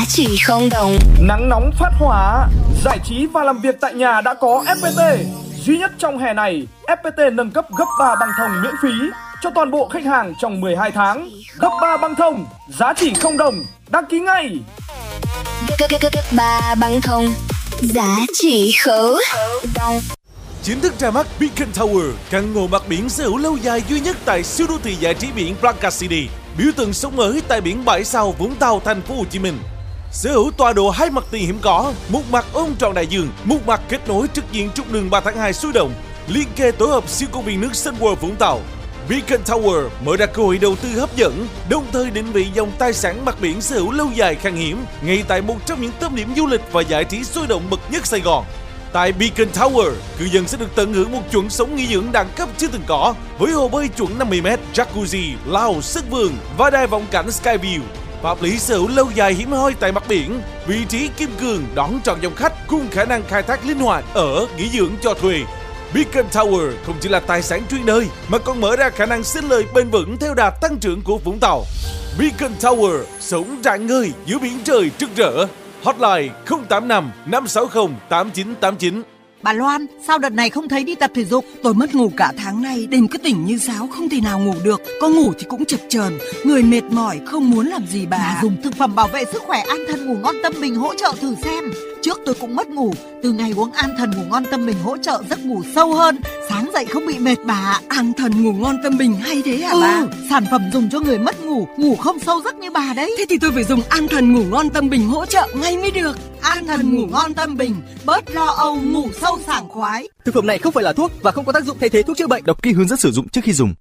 trị không đồng. Nắng nóng phát hỏa, giải trí và làm việc tại nhà đã có FPT. Duy nhất trong hè này, FPT nâng cấp gấp 3 băng thông miễn phí cho toàn bộ khách hàng trong 12 tháng. Gấp 3 băng thông, giá chỉ không đồng. Đăng ký ngay. Gấp 3 băng thông, giá trị không đồng. Chính thức ra mắt Beacon Tower, căn hộ mặt biển sở hữu lâu dài duy nhất tại siêu đô thị giải trí biển Blanca City, biểu tượng sống mới tại biển Bãi Sau, Vũng Tàu, thành phố Hồ Chí Minh. Sở hữu tọa độ 2 mặt tiền hiếm có, một mặt ôm trọn đại dương, một mặt kết nối trực diện trục đường 3 tháng 2 sôi động, liên kề tổ hợp siêu công viên nước Sun World Vũng Tàu. Beacon Tower mở ra cơ hội đầu tư hấp dẫn, đồng thời định vị dòng tài sản mặt biển sở hữu lâu dài khan hiếm, ngay tại một trong những tâm điểm du lịch và giải trí sôi động bậc nhất Sài Gòn. Tại Beacon Tower, cư dân sẽ được tận hưởng một chuẩn sống nghỉ dưỡng đẳng cấp chưa từng có, với hồ bơi chuẩn 50m, jacuzzi, lao, sân vườn và đài vọng cảnh Skyview. Pháp lý sở hữu lâu dài hiếm hoi tại mặt biển, vị trí kim cương đón trọn dòng khách cùng khả năng khai thác linh hoạt ở nghỉ dưỡng cho thuê. Beacon Tower không chỉ là tài sản chuyên đời mà còn mở ra khả năng sinh lời bền vững theo đà tăng trưởng của Vũng Tàu. Beacon Tower sống rạng ngời giữa biển trời rực rỡ. Hotline 085 560 8989. Bà Loan, sao đợt này không thấy đi tập thể dục? Tôi mất ngủ cả tháng nay, đêm cứ tỉnh như sáo, không thể nào ngủ được. Có ngủ thì cũng chập chờn, người mệt mỏi, không muốn làm gì bà. Dùng thực phẩm bảo vệ sức khỏe An Thần Ngủ Ngon Tâm Bình hỗ trợ thử xem. Trước tôi cũng mất ngủ, từ ngày uống An Thần Ngủ Ngon Tâm Bình hỗ trợ giấc ngủ sâu hơn, sáng dậy không bị mệt bà. An Thần Ngủ Ngon Tâm Bình hay thế hả bà? Sản phẩm dùng cho người mất ngủ, ngủ không sâu giấc như bà đấy. Thế thì tôi phải dùng An Thần Ngủ Ngon Tâm Bình hỗ trợ ngay mới được. An Thần Ngủ Ngon Tâm Bình, bớt lo âu, ngủ sâu sảng khoái. Thực phẩm này không phải là thuốc và không có tác dụng thay thế thuốc chữa bệnh. Đọc kỹ hướng dẫn sử dụng trước khi dùng.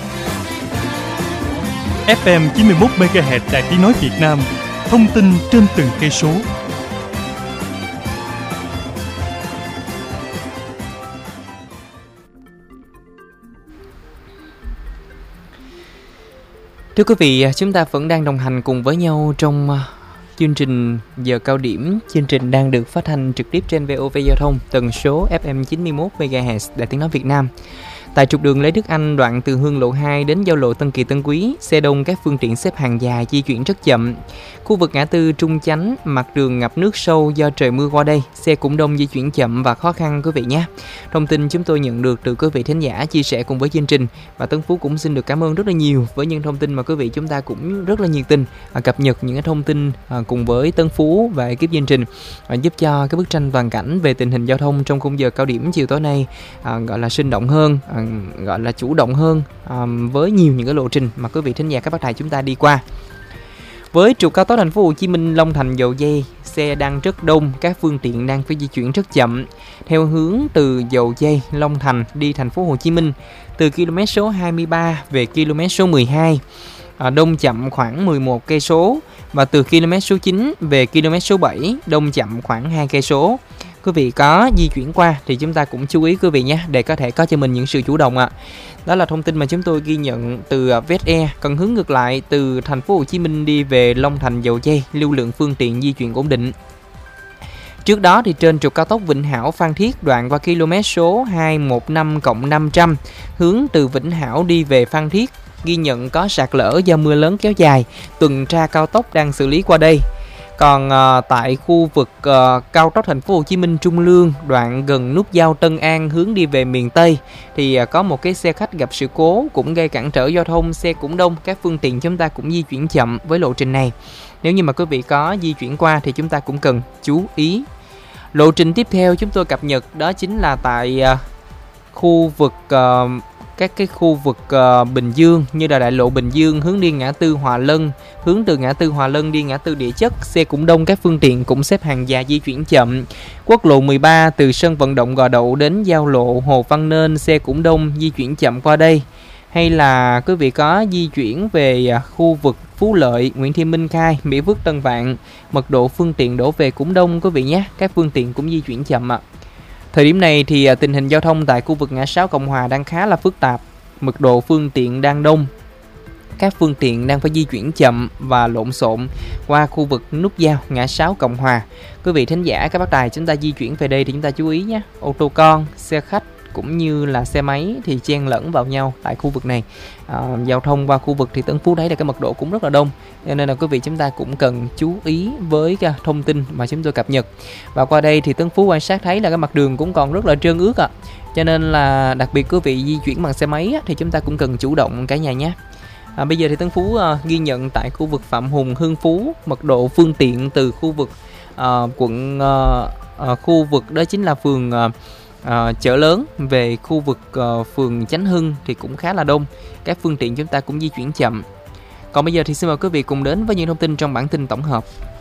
FM 91 MHz Đài Tiếng nói Việt Nam, thông tin trên từng cây số. Thưa quý vị, chúng ta vẫn đang đồng hành cùng với nhau trong chương trình giờ cao điểm. Chương trình đang được phát thanh trực tiếp trên VOV Giao thông, tần số FM 91 MHz Đài Tiếng nói Việt Nam. Tại trục đường Lê Đức Anh, đoạn từ Hương Lộ 2 đến giao lộ Tân Kỳ Tân Quý, xe đông, các phương tiện xếp hàng dài di chuyển rất chậm. Khu vực ngã tư Trung Chánh, mặt đường ngập nước sâu do trời mưa qua đây, xe cũng đông, di chuyển chậm và khó khăn quý vị nhé. Thông tin chúng tôi nhận được từ quý vị thính giả chia sẻ cùng với chương trình, và Tân Phú cũng xin được cảm ơn rất là nhiều với những thông tin mà quý vị chúng ta cũng rất là nhiệt tình cập nhật những cái thông tin cùng với Tân Phú và ekip chương trình, giúp cho cái bức tranh toàn cảnh về tình hình giao thông trong khung giờ cao điểm chiều tối nay gọi là sinh động hơn, gọi là chủ động hơn với nhiều những cái lộ trình mà quý vị thính giả các bác đài chúng ta đi qua. Với trục cao tốc thành phố Hồ Chí Minh Long Thành Dầu Giây, xe đang rất đông, các phương tiện đang phải di chuyển rất chậm. Theo hướng từ Dầu Giây Long Thành đi thành phố Hồ Chí Minh, từ km số 23 về km số 12, đông chậm khoảng 11 cây số, và từ km số 9 về km số 7, đông chậm khoảng 2 cây số. Quý vị có di chuyển qua thì chúng ta cũng chú ý quý vị nhé, để có thể có cho mình những sự chủ động ạ. Đó là thông tin mà chúng tôi ghi nhận từ VSE. Còn hướng ngược lại, từ thành phố Hồ Chí Minh đi về Long Thành Dầu Giây, lưu lượng phương tiện di chuyển ổn định. Trước đó thì trên trục cao tốc Vĩnh Hảo Phan Thiết, đoạn qua km số 215+500, hướng từ Vĩnh Hảo đi về Phan Thiết, ghi nhận có sạt lở do mưa lớn kéo dài, tuần tra cao tốc đang xử lý qua đây. Còn tại khu vực cao tốc thành phố Hồ Chí Minh Trung Lương, đoạn gần nút giao Tân An hướng đi về miền Tây, thì có một cái xe khách gặp sự cố cũng gây cản trở giao thông, xe cũng đông, các phương tiện chúng ta cũng di chuyển chậm với lộ trình này. Nếu như mà quý vị có di chuyển qua thì chúng ta cũng cần chú ý. Lộ trình tiếp theo chúng tôi cập nhật đó chính là tại khu vực các cái khu vực Bình Dương, như là đại lộ Bình Dương hướng đi ngã tư Hòa Lân, hướng từ ngã tư Hòa Lân đi ngã tư Địa Chất, xe cũng đông, các phương tiện cũng xếp hàng dài di chuyển chậm. Quốc lộ 13 từ sân vận động Gò Đậu đến giao lộ Hồ Văn Nên, xe cũng đông, di chuyển chậm qua đây. Hay là quý vị có di chuyển về khu vực Phú Lợi, Nguyễn Thị Minh Khai, Mỹ Phước, Tân Vạn, mật độ phương tiện đổ về cũng đông quý vị nhé, các phương tiện cũng di chuyển chậm ạ. Thời điểm này thì tình hình giao thông tại khu vực ngã 6 Cộng Hòa đang khá là phức tạp, mật độ phương tiện đang đông, các phương tiện đang phải di chuyển chậm và lộn xộn qua khu vực nút giao ngã 6 Cộng Hòa. Quý vị thính giả các bác đài chúng ta di chuyển về đây thì chúng ta chú ý nhé, ô tô con, xe khách cũng như là xe máy thì chen lẫn vào nhau tại khu vực này. Giao thông qua khu vực thì Tân Phú đấy là cái mật độ cũng rất là đông, cho nên là quý vị chúng ta cũng cần chú ý với cái thông tin mà chúng tôi cập nhật. Và qua đây thì Tân Phú quan sát thấy là cái mặt đường cũng còn rất là trơn ướt ạ. Cho nên là đặc biệt quý vị di chuyển bằng xe máy thì chúng ta cũng cần chủ động cả nhà nhé. Bây giờ thì Tân Phú ghi nhận tại khu vực Phạm Hùng, Hưng Phú, mật độ phương tiện từ khu vực khu vực đó chính là phường Chợ Lớn về khu vực phường Chánh Hưng thì cũng khá là đông. Các phương tiện chúng ta cũng di chuyển chậm. Còn bây giờ thì xin mời quý vị cùng đến với những thông tin trong bản tin tổng hợp.